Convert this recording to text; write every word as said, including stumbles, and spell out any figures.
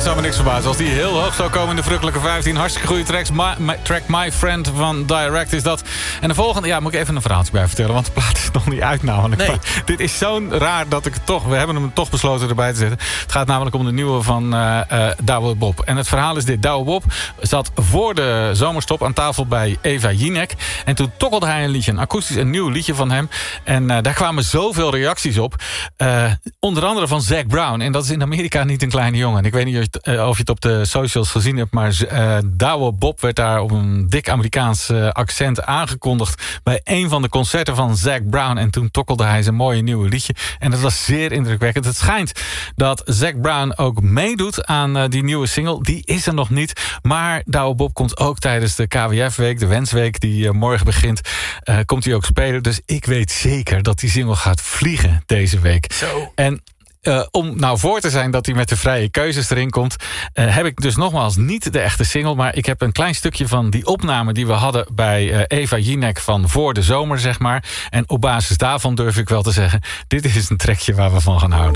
zou me niks verbazen. Als die heel hoog zou komen in de verrukkelijke vijftien. Hartstikke goede tracks. My, my, track My Friend van Direct is dat. En de volgende, ja, moet ik even een verhaaltje bij vertellen. Want de plaat is nog niet uit namelijk. Nee. Dit is zo'n raar dat ik het toch... We hebben hem toch besloten erbij te zetten. Het gaat namelijk om de nieuwe van uh, uh, Douwe Bob. En het verhaal is dit. Douwe Bob zat voor de zomerstop aan tafel bij Eva Jinek. En toen tokkelde hij een liedje. Een akoestisch, een nieuw liedje van hem. En uh, daar kwamen zoveel reacties op. Uh, onder andere van Zac Brown. En dat is in Amerika niet een kleine jongen. Ik weet niet of je het, uh, of je het op de socials gezien hebt. Maar uh, Douwe Bob werd daar op een dik Amerikaans uh, accent aangekondigd. Bij een van de concerten van Zac Brown. En toen tokkelde hij zijn mooie nieuwe liedje. En dat was zeer indrukwekkend. Het schijnt dat Zac Brown ook meedoet aan uh, die nieuwe single. Die is er nog niet. Maar Douwe Bob komt ook tijdens de K W F-week. De Wensweek die uh, morgen begint. Uh, komt hij ook spelen. Dus ik weet zeker dat die single gaat vliegen deze week. Zo. En Uh, om nou voor te zijn dat hij met de vrije keuzes erin komt... Uh, heb ik dus nogmaals niet de echte single... maar ik heb een klein stukje van die opname die we hadden... bij uh, Eva Jinek van voor de zomer, zeg maar. En op basis daarvan durf ik wel te zeggen... dit is een trekje waar we van gaan houden.